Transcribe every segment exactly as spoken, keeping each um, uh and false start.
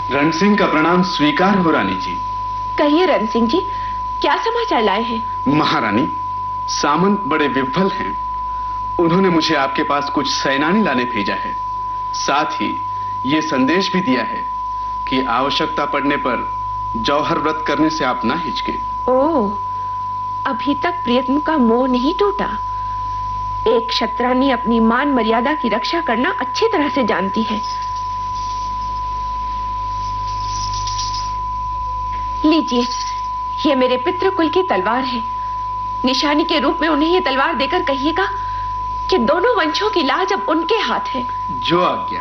रण सिंह का प्रणाम स्वीकार हो रानी जी। कहिए रण सिंह जी, क्या समाचार लाए हैं? महारानी, सामंत बड़े विह्वल हैं। उन्होंने मुझे आपके पास कुछ सेनानी लाने भेजा है। साथ ही ये संदेश भी दिया है कि आवश्यकता पड़ने पर जौहर व्रत करने से आप ना हिचके। ओह, अभी तक प्रियतम का मोह नहीं टूटा। एक क्षत्रानी अपनी मान मर्यादा की रक्षा करना अच्छी तरह से जानती है। लीजिए, ये मेरे पितृकुल की तलवार है। निशानी के रूप में उन्हें ये तलवार देकर कहिएगा कि दोनों वंशों की लाज अब उनके हाथ है। जो आज्ञा।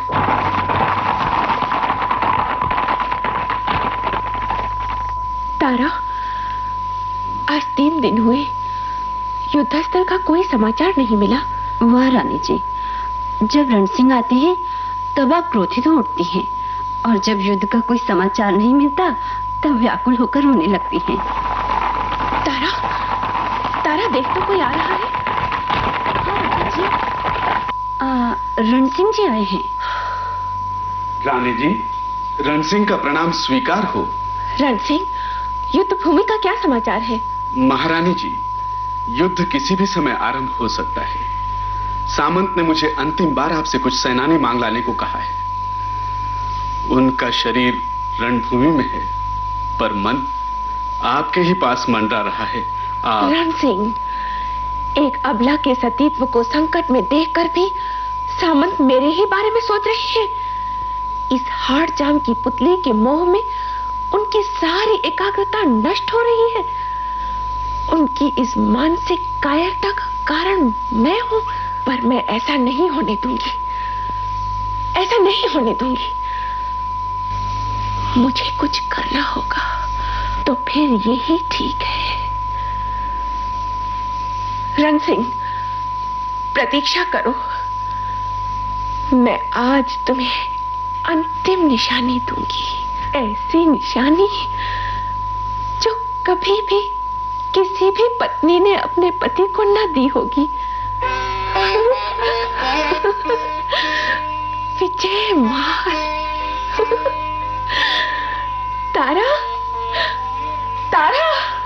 तारा, आज तीन दिन हुए, युद्धस्थल का कोई समाचार नहीं मिला। वाह रानी जी, जब रण सिंह आते हैं तब आप क्रोधित हो उठती हैं, और जब युद्ध का कोई समाचार नहीं मिलता तब व्याकुल होकर रोने लगती हैं। तारा, तारा देख तो कोई आ रहा है। हाँ जी, आ, रण सिंह जी आए हैं। रानी जी, रण सिंह का प्रणाम स्वीकार हो। रण सिंह, युद्ध भूमि का क्या समाचार है? महारानी जी, युद्ध किसी भी समय आरंभ हो सकता है। सामंत ने मुझे अंतिम बार आपसे कुछ सेनानी मांग लाने को कहा है। उनका शरीर रणभूमि में है, पर मन आपके ही पास मंडरा रहा है। आप... रण सिंह, एक अबला के सतीत्व को संकट में देखकर भी सामंत मेरे ही बारे में सोच रही है। इस हाड़ जाम की पुतली के मोह में उनकी सारी एकाग्रता नष्ट हो रही है। उनकी इस मानसिक कायरता का कारण मैं हूं, पर मैं ऐसा नहीं होने दूंगी, ऐसा नहीं होने दूंगी। मुझे कुछ करना होगा, तो फिर यही ठीक है। रण सिंह, प्रतीक्षा करो। मैं आज तुम्हें अंतिम निशानी दूंगी, ऐसी निशानी जो कभी भी किसी भी पत्नी ने अपने पति को न दी होगी। विजय माल। तारा, तारा।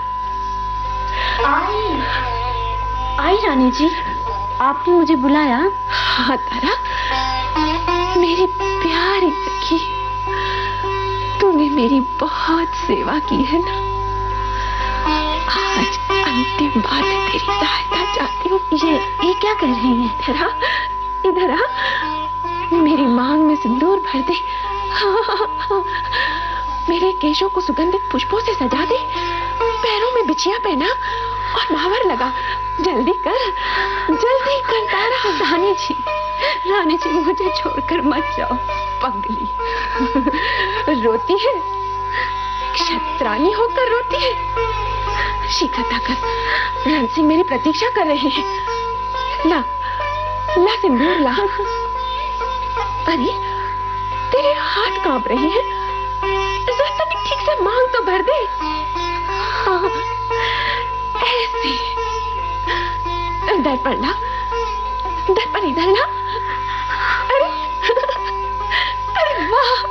आई, आई रानी जी, आपने मुझे बुलाया? हाँ तारा, मेरी प्यारी सखी, तूने मेरी बहुत सेवा की है ना। आज अंतिम बार मैं तेरी सहायता चाहती हूँ। ये ये क्या कह रही हैं? इधर आ, इधर आ, मेरी मांग में सिंदूर भर दे। हाँ, हाँ, हाँ। मेरे केशों को सुगंधित पुष्पों से सजा दे, पैरों में बिछिया पहना और महावर लगा। जल्दी कर, जल्दी कर तारा। रानी जी, रानी जी, मुझे छोड़कर मत जाओ। पगली, रोती है? क्षत्रानी होकर रोती है? शीघ्रता कर, रण सिंह मेरी प्रतीक्षा कर रहे हैं। ला, ला सिंदूर ला। अरे, तेरे हाथ कांप रहे हैं। जरा ठीक से मांग तो भर दे। हाँ, ऐसे। दर्पण ला, दर्पण इधर ला। अरे, अरे वाह,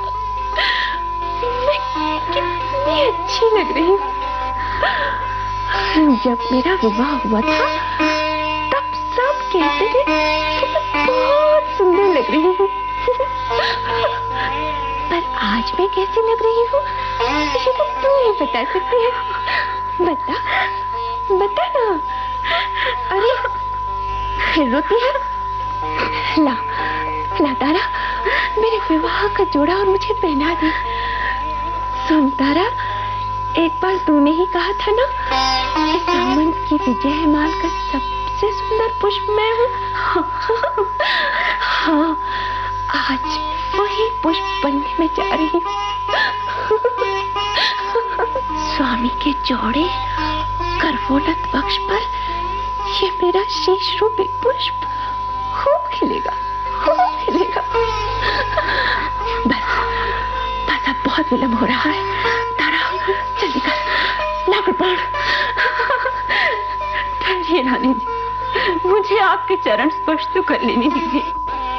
मैं कितनी अच्छी लग रही हूँ। जब मेरा विवाह हुआ था तब सब कहते थे कि तुम बहुत सुंदर लग रही हो। पर आज मैं कैसी लग रही हूँ ये तो तू ही बता सकती है। बता, बता ना। अरे, फिर रोती है? ला, ला तारा, मेरे विवाह का जोड़ा और मुझे पहना दे। सुन तारा, एक बार तूने ही कहा था ना कि सामंत की विजय माल का सबसे सुंदर पुष्प मैं हूँ। हाँ, आज वही पुष्प बनने में जा रही हूँ। स्वामी के चौड़े करवोलत वक्ष पर ये मेरा शीश रूपी पुष्प खूब खिलेगा, खूब खिलेगा। बस, बस अब बहुत विलंब हो रहा है। तारा, जल्दी कर, ला कृपाण। ठहरिए रानी जी, मुझे आपके चरण स्पर्श तो कर लेने दीजिए।